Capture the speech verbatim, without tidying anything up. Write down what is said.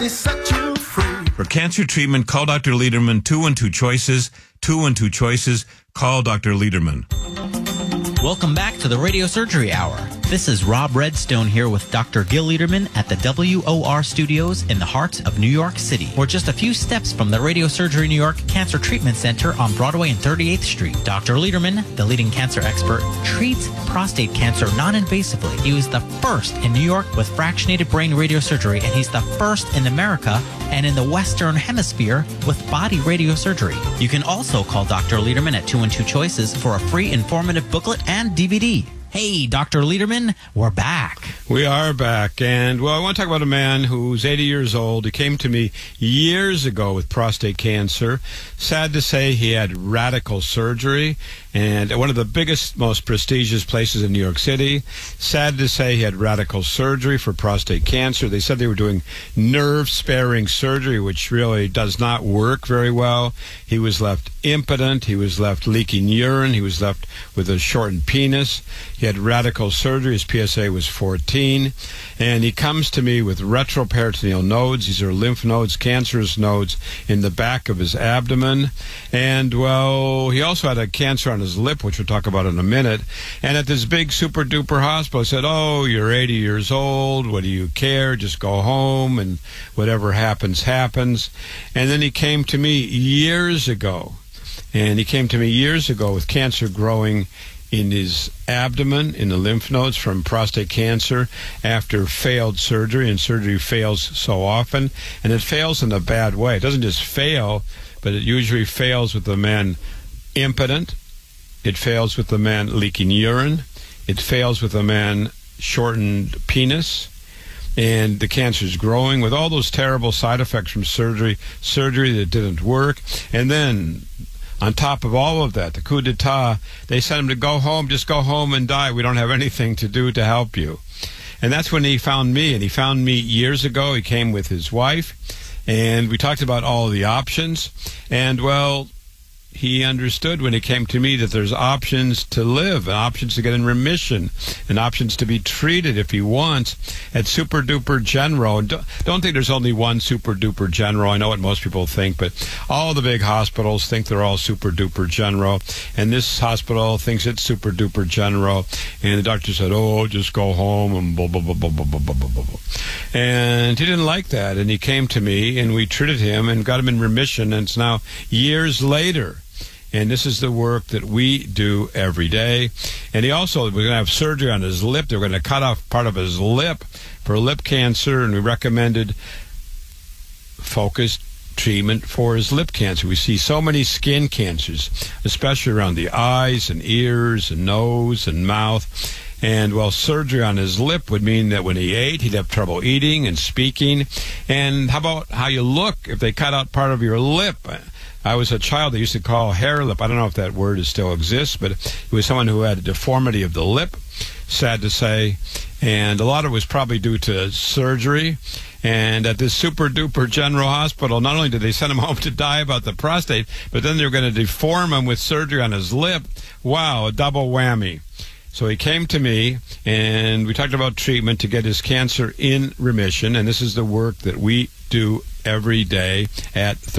set you free. For cancer treatment, call Doctor Lederman. Two and two choices. Two and two choices. Call Doctor Lederman. Welcome back to the Radio Surgery Hour. This is Rob Redstone here with Doctor Gil Lederman at the W O R Studios in the heart of New York City. We're just a few steps from the Radio Surgery New York Cancer Treatment Center on Broadway and thirty-eighth Street. Doctor Lederman, the leading cancer expert, treats prostate cancer non-invasively. He was the first in New York with fractionated brain radiosurgery, and he's the first in America and in the Western Hemisphere with body radiosurgery. You can also call Doctor Lederman at two and two choices for a free informative booklet and D V D. Hey, Doctor Lederman, we're back. We are back, and, well, I want to talk about a man who's eighty years old. He came to me years ago with prostate cancer. Sad to say, he had radical surgery, and at one of the biggest, most prestigious places in New York City. Sad to say, he had radical surgery for prostate cancer. They said they were doing nerve-sparing surgery, which really does not work very well. He was left impotent. He was left leaking urine. He was left with a shortened penis. He had radical surgery. His P S A was fourteen. And he comes to me with retroperitoneal nodes. These are lymph nodes, cancerous nodes in the back of his abdomen. And, well, he also had a cancer on his lip, which we'll talk about in a minute. And at this big super-duper hospital, I said, oh, you're eighty years old. What do you care? Just go home, and whatever happens, happens. And then he came to me years ago. And he came to me years ago with cancer growing in his abdomen, in the lymph nodes from prostate cancer after failed surgery, and surgery fails so often, and it fails in a bad way. It doesn't just fail, but it usually fails with the man impotent. It fails with the man leaking urine. It fails with the man shortened penis. And the cancer is growing with all those terrible side effects from surgery, surgery that didn't work. And then, on top of all of that, the coup d'etat, they sent him to go home, just go home and die. We don't have anything to do to help you. And that's when he found me, and he found me years ago. He came with his wife, and we talked about all the options. And, well, he understood when he came to me that there's options to live, and options to get in remission, and options to be treated if he wants at Super Duper General. And don't, don't think there's only one Super Duper General. I know what most people think, but all the big hospitals think they're all Super Duper General, and this hospital thinks it's Super Duper General. And the doctor said, oh, just go home, and blah, blah, blah, blah, blah, blah, blah, blah, blah. And he didn't like that, and he came to me, and we treated him and got him in remission, and it's now years later. And this is the work that we do every day. And he also, we're going to have surgery on his lip. They're going to cut off part of his lip for lip cancer, and we recommended focused treatment for his lip cancer. We see so many skin cancers, especially around the eyes and ears and nose and mouth. And, well, surgery on his lip would mean that when he ate, he'd have trouble eating and speaking. And how about how you look if they cut out part of your lip? I was a child they used to call hair lip. I don't know if that word still exists, but it was someone who had a deformity of the lip, sad to say. And a lot of it was probably due to surgery. And at this super-duper general hospital, not only did they send him home to die about the prostate, but then they were going to deform him with surgery on his lip. Wow, a double whammy. So he came to me, and we talked about treatment to get his cancer in remission, and this is the work that we do every day at